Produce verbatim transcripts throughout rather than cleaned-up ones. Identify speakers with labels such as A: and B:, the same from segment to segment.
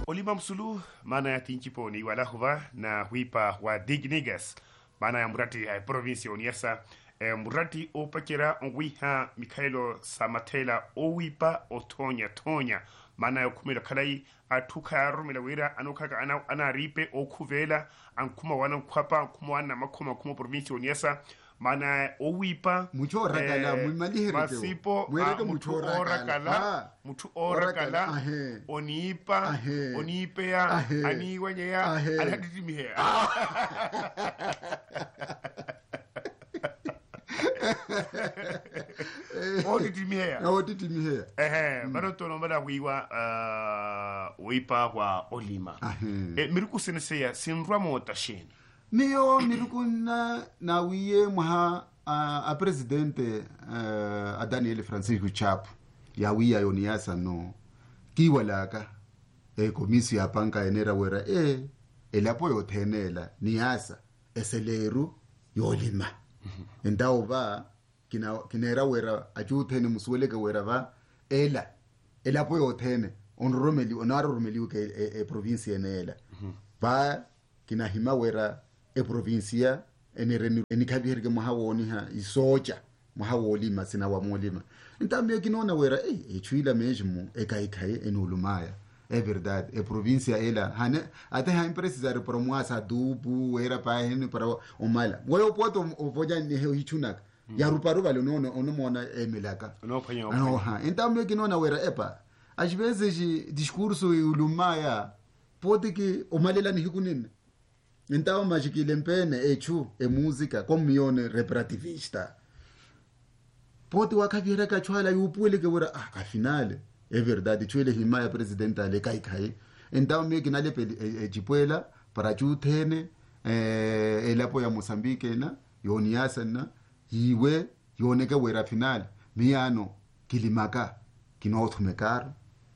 A: Olima Msulu maana ya tinchipo ni wala huwa na huipa wa dignigas maana ya murati ya provinsi oniasa e, murati opakira wiha Mikaelo Samatela owipa otonya tonya maana ya kumila kalai atuka ya rumila wira anukaka ana, ana ripe okuvela ankuma wana mkwapa ankuma wana makuma kuma provinsi oniasa maana owipa
B: mucho rakala
A: eh,
B: mumalihere
A: masipo
B: mwereke
A: mutu
B: mucho
A: orakala mutu orakala onipa onipea aniwenyea anadidimihea odidimihea
B: odidimihea
A: ehe bado tono bada wiwa uh, wipa wa olima e, miriku sineseya sinrwa mota sheni
B: miyo mirukuna na wiye mwa a, a presidente uh, a Daniel Francisco Chapo ya wiya yoniasa no kiwalaka e komisi ya panka enera wera e elapo yothenela niasa eseleru yolima ndawo ba kina kinera wera ajuthene musweleke wera ba ela elapo yothene onromeli onaro romeli ke e, e province enela ba kina hima wera e provincia enereni enikabirike mahawoni ha isoja mahawolima sina wa molima ntambe kinona wera eh echwila mesmo ekaikai enulumaya é verdade é província ela hane até a empresa za promoasa dubu era pa hene para o mala wo poto o voja ne he hichunak ya ruparuba lo no no mona emelaka
A: no panyo
B: no ha ntambe kinona wera epa às vezes discurso ulumaya pode que o malela ni hikunini então magikile mpene echu e música como yone reparativista pode wakavira kachwala yupuele ke wera ah ka finale é verdade chwele himaya presidenta le kai kai então me que nale e jipuela para chuthene eh elapo ya Mozambique na yoniasa na yiwe yoneke wera finale miano kilimaka kino thumekar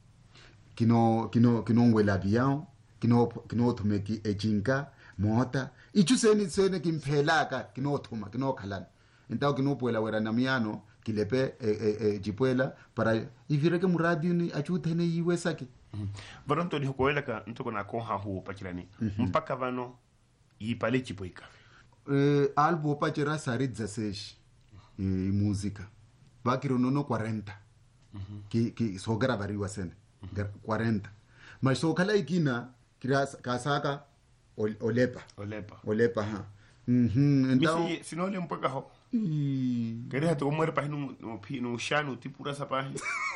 B: kino kino kino ngwela avion kino kino thumeki ejinka mota ichuseni sene kimphelaka kinothuma kinokhalana entawo kinopuela wera namiano kilepe e, e, e, jipuela para ivireke muradio ni achuthene yiwe sake
A: varonto ni hokoelaka ntoko na konha hu pachirani mpaka vano yipale chipoika
B: eh albo pachira saridza sesh e música vakiro nono quarenta ki ki so gravariwa sene quarenta mas so kala ikina kira kasaka olepa
A: olepa
B: olepa ha mhm
A: então sino le mpaka ho kere hato umwere pa hinu no shanu tipura sapa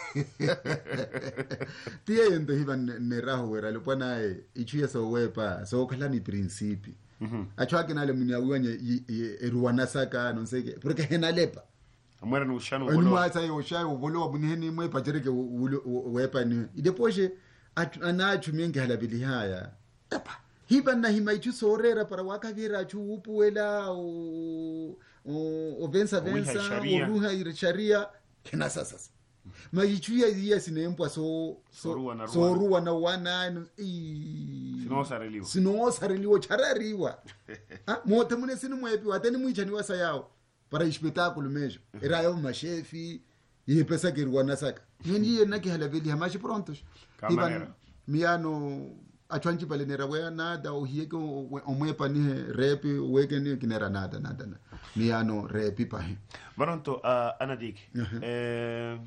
B: tie yende hivan ne raho wera lo pana ichuya so wepa so kala ni principi achwa ke nale munya wanye eruwana saka no seke porque henalepa
A: amwera no shanu
B: bolo ni mwasa yo shayo bolo abuni heni mwe pajereke wepa ni idepoje anachu mingi halabili haya epa hibanna himaichu sorera para wakavira chu upuela o o vensa vensa o ruha ir sharia kena sasa maichu ya ya sinempwa so so so ruwa na wana
A: sino sareliwa
B: sino sareliwa charariwa ah mote mune sinu mwepi wateni mwichani wasa yao para espectáculo mesmo era eu machefi e pensa que ruwa nasaka nini naki halabili hamashi prontos
A: hiban
B: miano achwanchi pale nera wea nada o hieke omwepa ni repi weke ni kinera nada nada ni ano repi pahe
A: varonto uh, anadik uh-huh. eh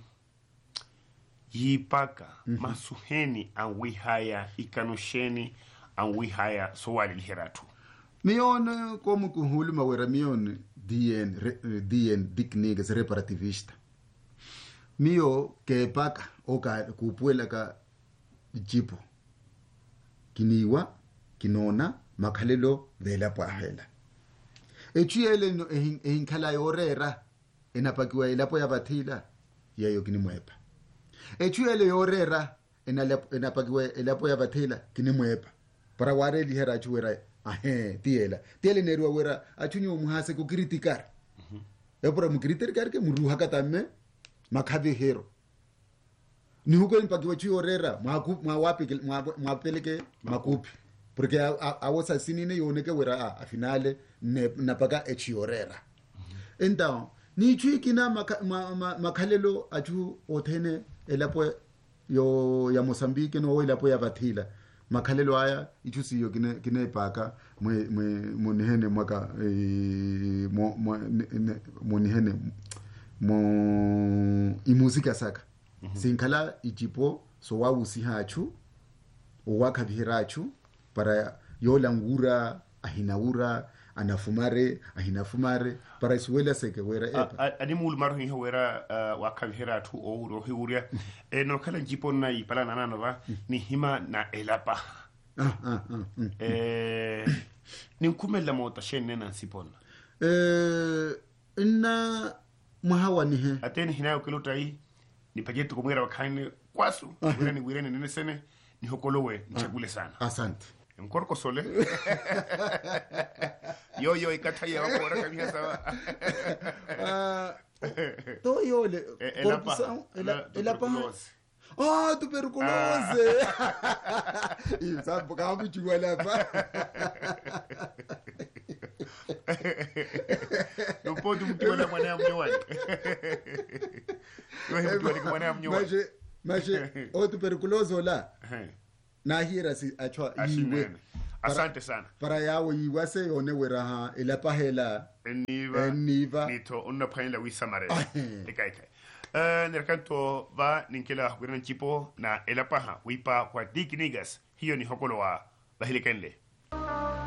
A: yipaka uh-huh. masuheni anwihaya ikanusheni anwihaya sowali lihiratu
B: mione como kuhulu mawera mione dien re, dien diknigas reparativista mio ke paka oka kupuela ka jipo kiniwa kinona makhalelo vela pahela echiyele no ehinkhala yorera enapakiwa elapo yabathila yayo kinimwepa echiyele yorera enalapo enapakiwa elapo yabathila kinimwepa para ware lihera chuwera ahe tiela tiele nerwa wera achunyo muhase ko criticar mhm e para mu criticar ke muruha katame makhabe hero ni huko impakiwa chiorera maku mawapi mapeleke makupi porque awosa sinine yoneke wera a finale na paga echiorera então ni chikina makhalelo achu othene elapo yo ya Mozambique no elapo ya bathila makhalelo aya ichusiyo kine kine paka mwe mwe monihene mwaka e, mo mo monihene mo imuzika saka mm -hmm. Sinkhala ijipo so wawusi hachu owakhabihirachu para yolangura ahinaura anafumare ahinafumare para isuela seke wera
A: epa ani mul maru hi wera wakhabihiratu o ro hiuria e no kala jipo na ipala nana no ni hima na elapa
B: ah ah
A: eh ni kumela mota shenne na sipona
B: eh inna mahawa ni he
A: ateni hinayo kilotai ni pajetu kumwera wakane kwasu wira ni wira ni nene sene ni hokolowe nchagule sana
B: asante
A: mkorko sole yo yo ikataya wapo raka mia sawa
B: ah to yole
A: elapa
B: elapa ah tuberculose isapo kama chua lapa
A: no pode mtu na mwana mnyowani wewe mtu ni mwana mnyowani
B: maje maje o tuberculose la na hira si achwa iwe
A: asante sana
B: para yawo iwase yone wera ha elapa hela
A: eniva
B: eniva
A: nito unna painla wisamare ekai kai eh nerkanto va ninkela wiran chipo na elapa ha wipa kwa Dick Niggas hiyo ni hokolo wa bahilikenle